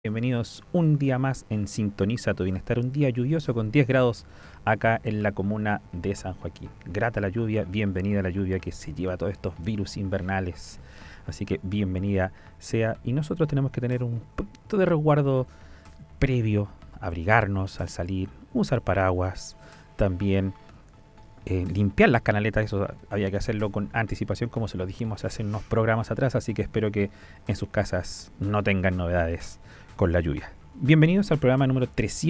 Bienvenidos un día más en Sintoniza tu Bienestar, un día lluvioso con 10 grados acá en la comuna de San Joaquín. Grata la lluvia, bienvenida la lluvia que se lleva todos estos virus invernales. Así que bienvenida sea. Y nosotros tenemos que tener un poquito de resguardo previo, abrigarnos al salir, usar paraguas, también limpiar las canaletas. Eso había que hacerlo con anticipación, como se lo dijimos hace unos programas atrás, así que espero que en sus casas no tengan novedades con la lluvia. Bienvenidos al programa número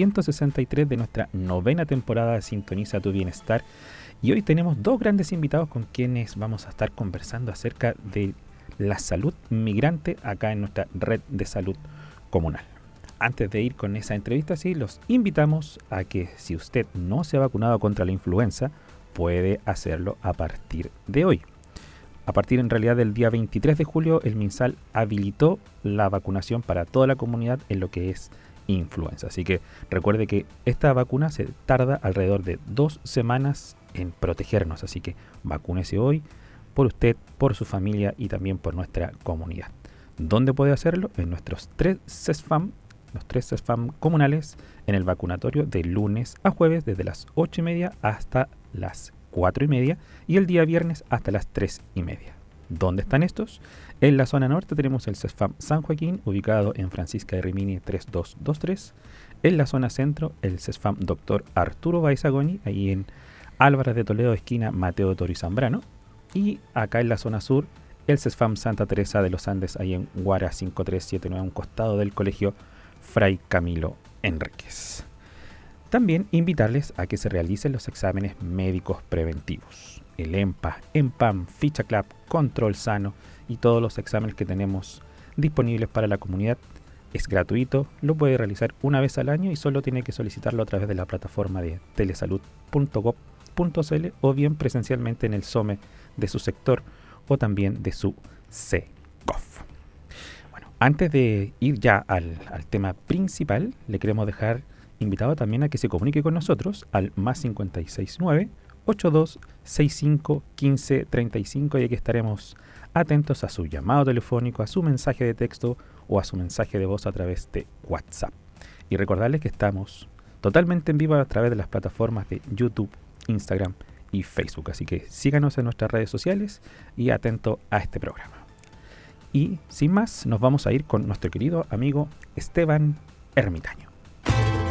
363 de nuestra novena temporada de Sintoniza tu Bienestar. Y hoy tenemos dos grandes invitados con quienes vamos a estar conversando acerca de la salud migrante acá en nuestra red de salud comunal. Antes de ir con esa entrevista, sí, los invitamos a que si usted no se ha vacunado contra la influenza, puede hacerlo a partir de hoy. A partir en realidad del día 23 de julio, el MinSal habilitó la vacunación para toda la comunidad en lo que es influenza. Así que recuerde que esta vacuna se tarda alrededor de 2 semanas en protegernos. Así que vacúnese hoy por usted, por su familia y también por nuestra comunidad. ¿Dónde puede hacerlo? En nuestros 3 CESFAM, los 3 CESFAM comunales, en el vacunatorio de lunes a jueves desde las 8:30 hasta las 4:30 y el día viernes hasta las 3:30. ¿Dónde están estos? En la zona norte tenemos el CESFAM San Joaquín, ubicado en Francisca de Rimini 3223. En la zona centro, el CESFAM Dr. Arturo Baizagoni, ahí en Álvarez de Toledo, esquina Mateo Toro y Zambrano. Y acá en la zona sur, el CESFAM Santa Teresa de los Andes, ahí en Guara 5379, a un costado del colegio Fray Camilo Enríquez. También invitarles a que se realicen los exámenes médicos preventivos, el EMPA, EMPAM, Ficha CLAP, Control Sano y todos los exámenes que tenemos disponibles para la comunidad. Es gratuito, lo puede realizar una vez al año y solo tiene que solicitarlo a través de la plataforma de telesalud.gov.cl o bien presencialmente en el SOME de su sector o también de su CECOF. Bueno, antes de ir ya al tema principal, le queremos dejar invitado también a que se comunique con nosotros al más 569 8265 1535 y aquí estaremos atentos a su llamado telefónico, a su mensaje de texto o a su mensaje de voz a través de WhatsApp. Y recordarles que estamos totalmente en vivo a través de las plataformas de YouTube, Instagram y Facebook. Así que síganos en nuestras redes sociales y atento a este programa. Y sin más, nos vamos a ir con nuestro querido amigo Esteban Ermitaño.